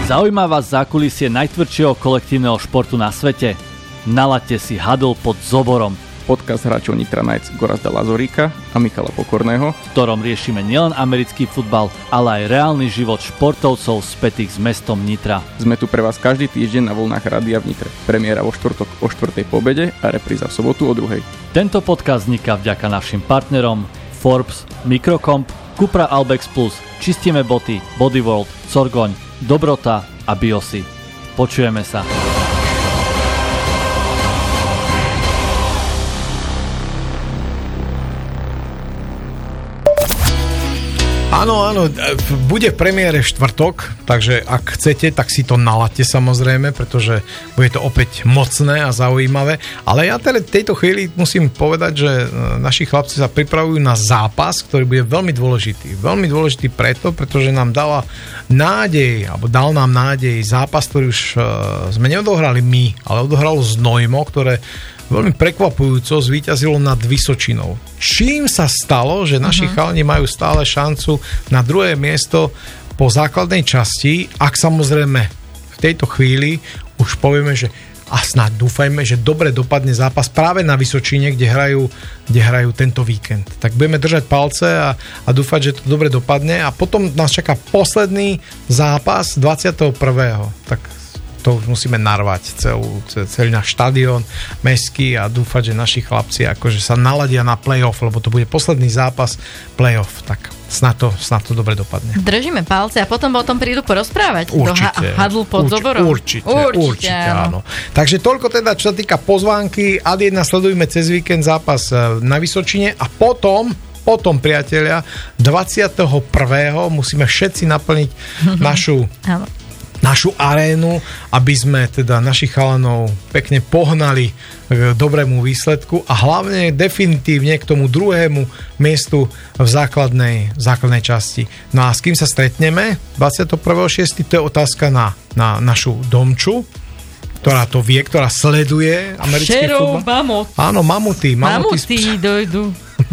Zaujíma vás zákulisie najtvrdšieho kolektívneho športu na svete? Nalaďte si Huddle pod Zoborom. Podcast hráčov Nitra Knights Gorazda Lazoríka a Michala Pokorného, v ktorom riešime nielen americký futbal, ale aj reálny život športovcov spätých s mestom Nitra. Sme tu pre vás každý týždeň na vlnách rádia v Nitre. Premiéra vo štvrtok o 4:00 po obede a repríza v sobotu o 2:00. Tento podcast vzniká vďaka našim partnerom Forbes, Microcomp, Cupra Albex Plus, Čistíme boty, Bodyworld, Sorgoň, Dobrota a Biosy. Počujeme sa. Áno, bude v premiére štvrtok, takže ak chcete, tak si to nalaďte samozrejme, pretože bude to opäť mocné a zaujímavé. Ale ja teda v tejto chvíli musím povedať, že naši chlapci sa pripravujú na zápas, ktorý bude veľmi dôležitý. Veľmi dôležitý pretože nám dal nám nádej zápas, ktorý už sme neodohrali my, ale odohralo Znojmo, ktoré veľmi prekvapujúco zvíťazilo nad Vysočinou. Čím sa stalo, že naši chalani majú stále šancu na druhé miesto po základnej časti, ak samozrejme v tejto chvíli už povieme, že a snáď dúfajme, že dobre dopadne zápas práve na Vysočine, kde hrajú tento víkend. Tak budeme držať palce a dúfať, že to dobre dopadne a potom nás čaká posledný zápas 21. Tak to už musíme narvať celý náš štadión mestský a dúfať, že naši chlapci akože sa naladia na play-off, lebo to bude posledný zápas play-off, tak snad to dobre dopadne. Držíme palce a potom o tom prídu porozprávať. Určite. Do Huddle pod Zoborom. Určite, áno. Takže toľko teda, čo sa týka pozvánky. Ad 1 sledujme cez víkend zápas na Vysočine a potom, priatelia, 21. musíme všetci naplniť našu arénu, aby sme teda našich chalanov pekne pohnali k dobrému výsledku a hlavne definitívne k tomu druhému miestu v základnej časti. No a s kým sa stretneme 21.6. to je otázka na našu Domču, ktorá to vie, ktorá sleduje americký futbal. Mamut. Áno, mamuty dojdú.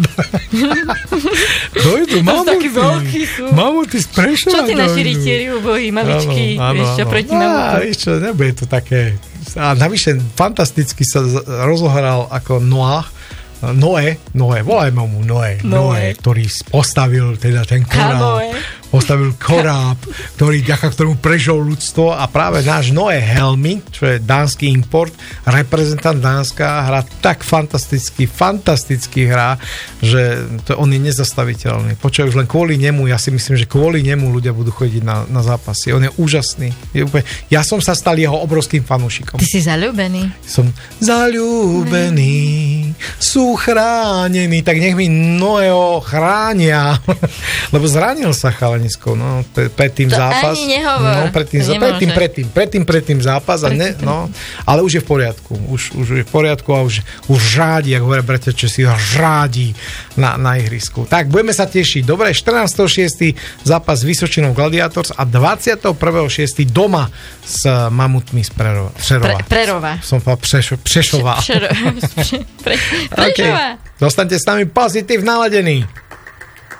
Dojdu mamuty. Mamuty z Prešova. Čo tí naši rytieri ubohí, maličky, vieš čo, proti mamutu? Vieš čo, nebude to také. A navyše fantasticky sa rozohral ako Noé, volajme mu Noé, ktorý postavil teda ten koráb, vďaka ktorému prežil ľudstvo a práve náš Noé Helmi, čo je dánsky import, reprezentant Dánska, hrá tak fantasticky hrá, že on je nezastaviteľný. Počuj, už len kvôli nemu, ja si myslím, že kvôli nemu ľudia budú chodiť na zápasy. On je úžasný. Ja som sa stal jeho obrovským fanúšikom. Ty si zaľúbený? Som zaľúbený, sú chránení, tak nech mi Noého chránia. Lebo zranil sa chalanisko, pred tým zápas. Ani nehovor. Pred tým zápas, ale už je v poriadku. Už je v poriadku a už žádi, ako hovoria bratia Česi, žádi na ihrisku. Tak, budeme sa tešiť. Dobre, 14.6. zápas s Vysočinou Gladiators a 21.6. doma s Mamutmi z Prerova. Som povedal Prešova. Prešova. Zostaňte s nami pozitív naladení.